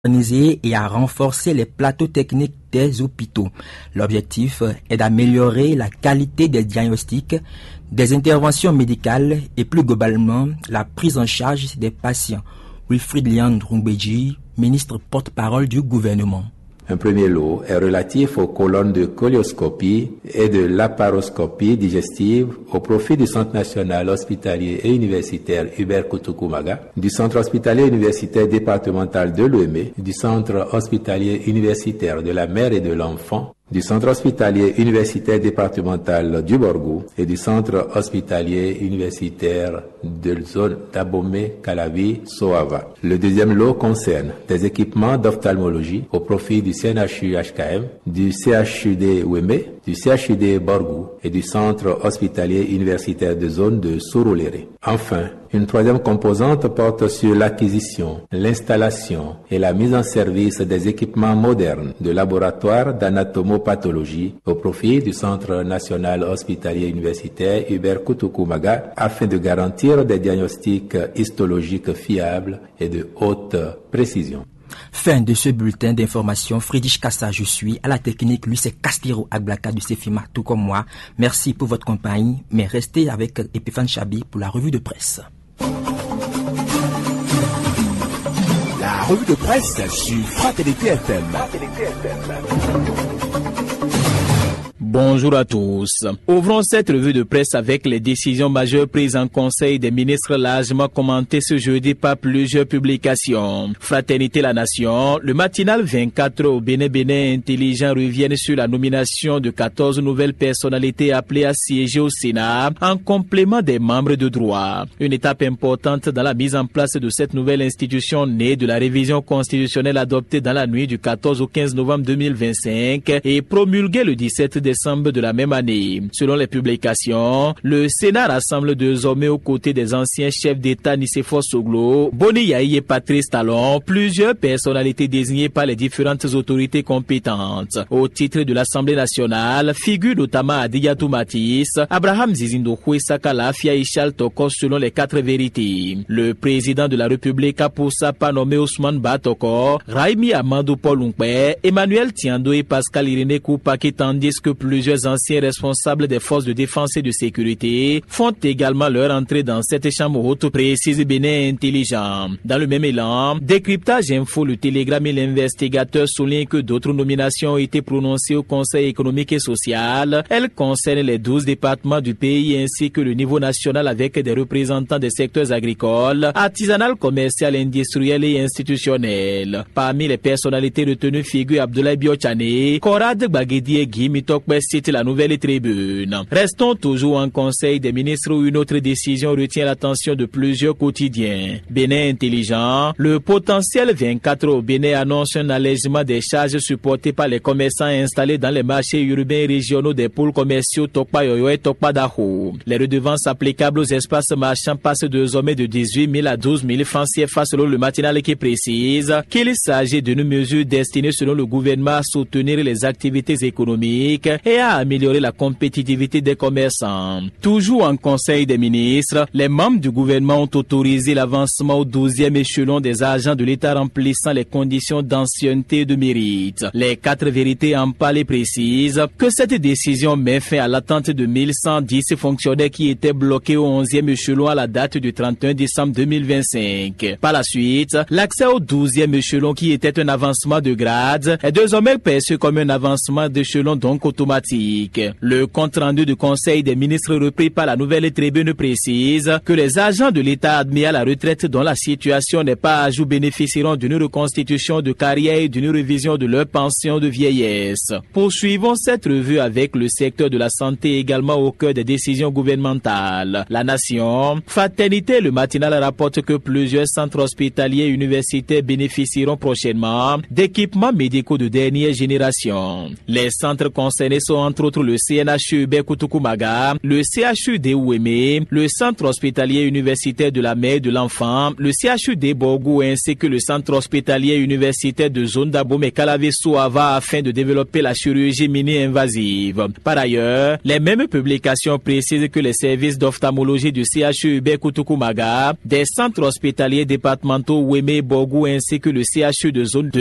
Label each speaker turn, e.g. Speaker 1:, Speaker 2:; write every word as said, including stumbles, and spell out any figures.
Speaker 1: et à renforcer les plateaux techniques des hôpitaux. L'objectif est d'améliorer la qualité des diagnostics, des interventions médicales et plus globalement la prise en charge des patients. Wilfried Lian Drungbeji, ministre porte-parole du gouvernement.
Speaker 2: Un premier lot est relatif aux colonnes de colioscopie et de laparoscopie digestive au profit du Centre national hospitalier et universitaire Hubert Kutukumaga, du Centre hospitalier universitaire départemental de Lomé, du Centre hospitalier universitaire de la mère et de l'enfant, du Centre hospitalier universitaire départemental du Borgou et du Centre hospitalier universitaire de zone d'Abomey, Calavi, Soava. Le deuxième lot concerne des équipements d'ophtalmologie au profit du C N H U H K M, du C H U D Ouémé, du C H U D Borgou et du Centre hospitalier universitaire de zone de Surulere. Enfin, une troisième composante porte sur l'acquisition, l'installation et la mise en service des équipements modernes de laboratoires d'anatomopathologie au profit du Centre national hospitalier universitaire Hubert Kutukumaga afin de garantir des diagnostics histologiques fiables et de haute précision.
Speaker 1: Fin de ce bulletin d'information. Friedrich Kassa, je suis à la technique. Lui, c'est Castiro Aglaka du Sefima, tout comme moi. Merci pour votre compagnie, mais restez avec Epiphane Chabi pour la revue de presse.
Speaker 3: La revue de presse sur Fraternité F M.
Speaker 4: Bonjour à tous. Ouvrons cette revue de presse avec les décisions majeures prises en Conseil des ministres largement commentées ce jeudi par plusieurs publications. Fraternité la Nation, le matinal vingt-quatre au Bénin Bénin intelligent reviennent sur la nomination de quatorze nouvelles personnalités appelées à siéger au Sénat en complément des membres de droit. Une étape importante dans la mise en place de cette nouvelle institution née de la révision constitutionnelle adoptée dans la nuit du quatorze au quinze novembre deux mille vingt-cinq et promulguée le dix-sept décembre de la même année. Selon les publications, le Sénat rassemble désormais aux côtés des anciens chefs d'État Nicéphore Soglo, Boni Yahi et Patrice Talon, plusieurs personnalités désignées par les différentes autorités compétentes. Au titre de l'Assemblée nationale, figurent notamment Adiyatou Matisse, Abraham Zizindokwe Sakala, Fia Ishal Toko selon les quatre vérités. Le président de la République a pour sa part nommé Ousmane Batoko, Raimi Amadou Paul Unkpe, Emmanuel Tiando et Pascal Irénée Koupaki, tandis que plusieurs anciens responsables des forces de défense et de sécurité font également leur entrée dans cette chambre haute, précise Bénin Intelligent. Dans le même élan, Décryptage Info, le Télégramme et l'investigateur soulignent que d'autres nominations ont été prononcées au Conseil économique et social. Elles concernent les douze départements du pays ainsi que le niveau national avec des représentants des secteurs agricoles, artisanal, commercial, industriel et institutionnel. Parmi les personnalités retenues figurent Abdoulaye Biochane, Korad Bagedi et Guy Mitokwe, cite la Nouvelle Tribune. Restons toujours en Conseil des ministres où une autre décision retient l'attention de plusieurs quotidiens. Bénin Intelligent, le potentiel vingt-quatre au Bénin annonce un allègement des charges supportées par les commerçants installés dans les marchés urbains et régionaux des pôles commerciaux Tokpa Yoyo et Tokpa Daho. Les redevances applicables aux espaces marchands passent désormais de dix-huit mille à douze mille francs C F A selon le matinal qui précise qu'il s'agit d'une mesure destinée selon le gouvernement à soutenir les activités économiques et à améliorer la compétitivité des commerçants. Toujours en Conseil des ministres, les membres du gouvernement ont autorisé l'avancement au douzième échelon des agents de l'État remplissant les conditions d'ancienneté et de mérite. Les quatre vérités en parlent et précisent que cette décision met fin à l'attente de mille cent dix fonctionnaires qui étaient bloqués au onzième échelon à la date du trente et un décembre deux mille vingt-cinq. Par la suite, l'accès au douzième échelon qui était un avancement de grade est désormais perçu comme un avancement d'échelon donc automatique. Le compte-rendu du Conseil des ministres repris par la Nouvelle Tribune précise que les agents de l'État admis à la retraite dont la situation n'est pas à jour bénéficieront d'une reconstitution de carrière et d'une révision de leur pension de vieillesse. Poursuivons cette revue avec le secteur de la santé également au cœur des décisions gouvernementales. La Nation, Fraternité, le matinal rapporte que plusieurs centres hospitaliers et universitaires bénéficieront prochainement d'équipements médicaux de dernière génération. Les centres concernés sont entre autres le C N H U Berkoutoukoumaga, le C H U D Ouémé, le Centre hospitalier universitaire de la mère et de l'enfant, le C H U D Borgou ainsi que le Centre hospitalier universitaire de zone d'Abomey Calavesso Ava afin de développer la chirurgie mini-invasive. Par ailleurs, les mêmes publications précisent que les services d'ophtalmologie du C H U Berkoutoukoumaga, des centres hospitaliers départementaux Ouémé et Borgou ainsi que le C H U de zone de